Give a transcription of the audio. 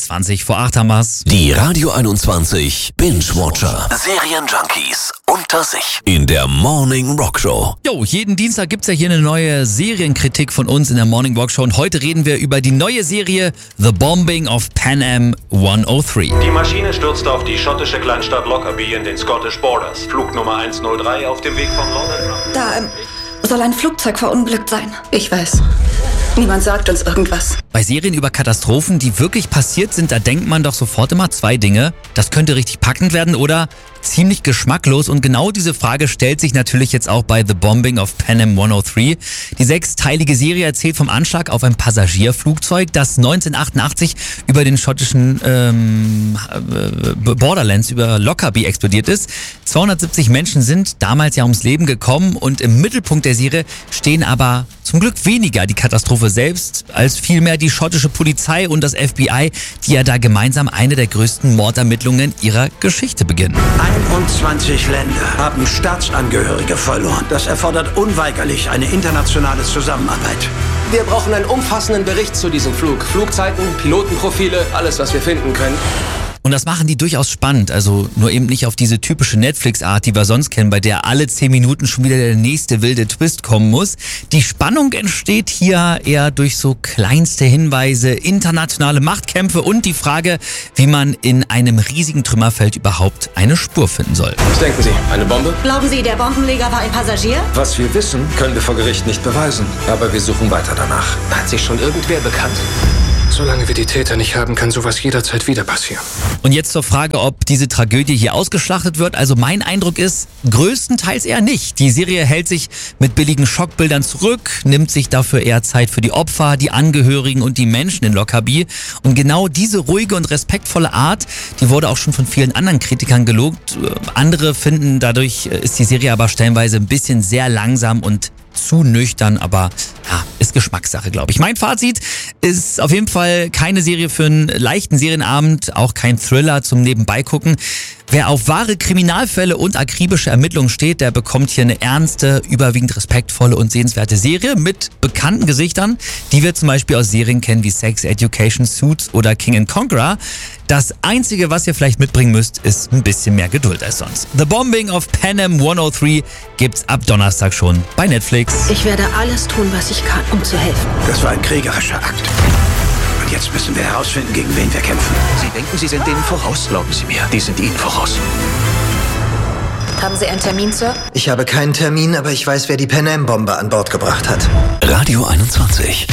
20 vor 8 haben wir's. Die Radio 21 Binge-Watcher. Serienjunkies unter sich in der Morning Rock Show. Jo, jeden Dienstag gibt's ja hier eine neue Serienkritik von uns in der Morning Rock Show. Und heute reden wir über die neue Serie The Bombing of Pan Am 103. Die Maschine stürzte auf die schottische Kleinstadt Lockerbie in den Scottish Borders. Flugnummer 103 auf dem Weg von London. Da soll ein Flugzeug verunglückt sein. Ich weiß. Niemand sagt uns irgendwas. Bei Serien über Katastrophen, die wirklich passiert sind, da denkt man doch sofort immer zwei Dinge. Das könnte richtig packend werden oder ziemlich geschmacklos. Und genau diese Frage stellt sich natürlich jetzt auch bei The Bombing of Pan Am 103. Die 6-teilige Serie erzählt vom Anschlag auf ein Passagierflugzeug, das 1988 über den schottischen Borderlands, über Lockerbie explodiert ist. 270 Menschen sind damals ja ums Leben gekommen und im Mittelpunkt der Serie stehen aber zum Glück weniger die Katastrophe selbst, als vielmehr die schottische Polizei und das FBI, die ja da gemeinsam eine der größten Mordermittlungen ihrer Geschichte beginnen. 21 Länder haben Staatsangehörige verloren. Das erfordert unweigerlich eine internationale Zusammenarbeit. Wir brauchen einen umfassenden Bericht zu diesem Flug. Flugzeiten, Pilotenprofile, alles, was wir finden können. Und das machen die durchaus spannend, also nur eben nicht auf diese typische Netflix-Art, die wir sonst kennen, bei der alle 10 Minuten schon wieder der nächste wilde Twist kommen muss. Die Spannung entsteht hier eher durch so kleinste Hinweise, internationale Machtkämpfe und die Frage, wie man in einem riesigen Trümmerfeld überhaupt eine Spur finden soll. Was denken Sie? Eine Bombe? Glauben Sie, der Bombenleger war ein Passagier? Was wir wissen, können wir vor Gericht nicht beweisen. Aber wir suchen weiter danach. Hat sich schon irgendwer bekannt? Solange wir die Täter nicht haben, kann sowas jederzeit wieder passieren. Und jetzt zur Frage, ob diese Tragödie hier ausgeschlachtet wird. Also mein Eindruck ist, größtenteils eher nicht. Die Serie hält sich mit billigen Schockbildern zurück, nimmt sich dafür eher Zeit für die Opfer, die Angehörigen und die Menschen in Lockerbie. Und genau diese ruhige und respektvolle Art, die wurde auch schon von vielen anderen Kritikern gelobt. Andere finden, dadurch ist die Serie aber stellenweise ein bisschen sehr langsam und zu nüchtern, aber ja, ist Geschmackssache, glaube ich. Mein Fazit ist auf jeden Fall keine Serie für einen leichten Serienabend, auch kein Thriller zum Nebenbeigucken. Wer auf wahre Kriminalfälle und akribische Ermittlungen steht, der bekommt hier eine ernste, überwiegend respektvolle und sehenswerte Serie mit bekannten Gesichtern, die wir zum Beispiel aus Serien kennen wie Sex Education, Suits oder King and Conqueror. Das Einzige, was ihr vielleicht mitbringen müsst, ist ein bisschen mehr Geduld als sonst. The Bombing of Pan Am 103 gibt's ab Donnerstag schon bei Netflix. Ich werde alles tun, was ich kann, um zu helfen. Das war ein kriegerischer Akt. Und jetzt müssen wir herausfinden, gegen wen wir kämpfen. Sie denken, Sie sind denen voraus, glauben Sie mir. Die sind Ihnen voraus. Haben Sie einen Termin, Sir? Ich habe keinen Termin, aber ich weiß, wer die Pan Am-Bombe an Bord gebracht hat. Radio 21.